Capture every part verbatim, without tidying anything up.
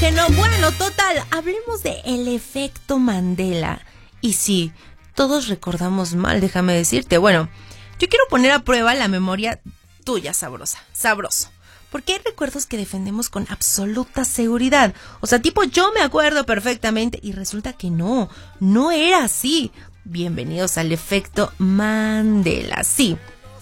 que no. Bueno, total, hablemos de el efecto Mandela. Y sí, todos recordamos mal, déjame decirte. Bueno, yo quiero poner a prueba la memoria tuya, sabrosa, sabroso. Porque hay recuerdos que defendemos con absoluta seguridad. O sea, tipo, yo me acuerdo perfectamente y resulta que no, no era así. Bienvenidos al efecto Mandela. Sí,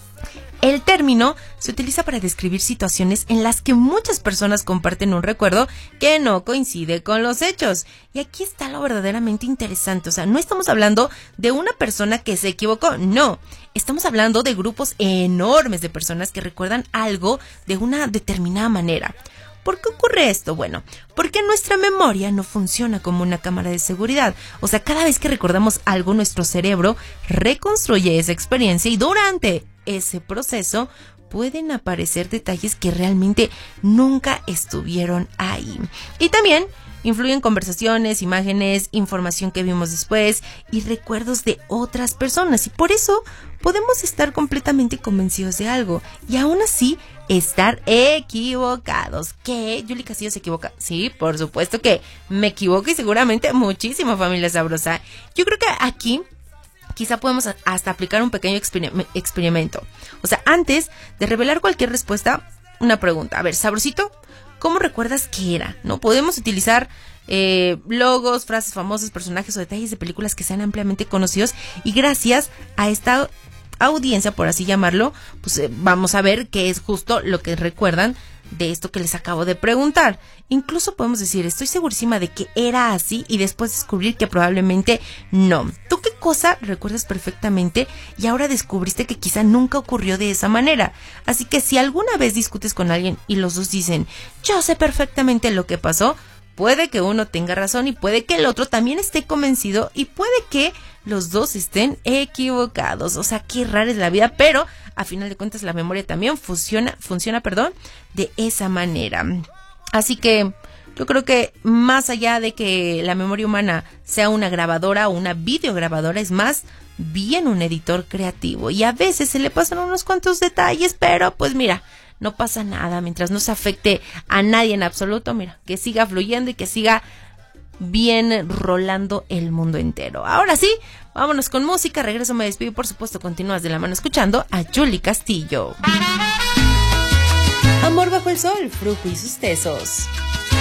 el término se utiliza para describir situaciones en las que muchas personas comparten un recuerdo que no coincide con los hechos. Y aquí está lo verdaderamente interesante. O sea, no estamos hablando de una persona que se equivocó, no. Estamos hablando de grupos enormes de personas que recuerdan algo de una determinada manera. ¿Por qué ocurre esto? Bueno, porque nuestra memoria no funciona como una cámara de seguridad. O sea, cada vez que recordamos algo, nuestro cerebro reconstruye esa experiencia y durante ese proceso pueden aparecer detalles que realmente nunca estuvieron ahí. Y también influyen conversaciones, imágenes, información que vimos después y recuerdos de otras personas. Y por eso podemos estar completamente convencidos de algo y aún así estar equivocados. ¿Qué? ¿Yuli Castillo se equivoca? Sí, por supuesto que me equivoco y seguramente muchísimo, familia sabrosa. Yo creo que aquí quizá podemos hasta aplicar un pequeño exper- experimento. O sea, antes de revelar cualquier respuesta, una pregunta. A ver, sabrosito, ¿cómo recuerdas que era? ¿No? Podemos utilizar eh, logos, frases famosas, personajes o detalles de películas que sean ampliamente conocidos y gracias a esta audiencia, por así llamarlo, pues eh, vamos a ver qué es justo lo que recuerdan de esto que les acabo de preguntar. Incluso podemos decir, estoy segurísima de que era así y después descubrir que probablemente no. ¿Tú qué cosa recuerdas perfectamente y ahora descubriste que quizá nunca ocurrió de esa manera? Así que si alguna vez discutes con alguien y los dos dicen, yo sé perfectamente lo que pasó, puede que uno tenga razón y puede que el otro también esté convencido y puede que los dos estén equivocados. O sea, qué rara es la vida, pero a final de cuentas la memoria también funciona, funciona, perdón, de esa manera. Así que yo creo que más allá de que la memoria humana sea una grabadora o una videograbadora, es más bien un editor creativo. Y a veces se le pasan unos cuantos detalles, pero pues mira, no pasa nada mientras no se afecte a nadie en absoluto. Mira, que siga fluyendo y que siga bien rolando el mundo entero. Ahora sí, vámonos con música. Regreso, me despido y por supuesto continúas de la mano escuchando a Yuli Castillo. Amor bajo el sol, Frujo y sus tesos.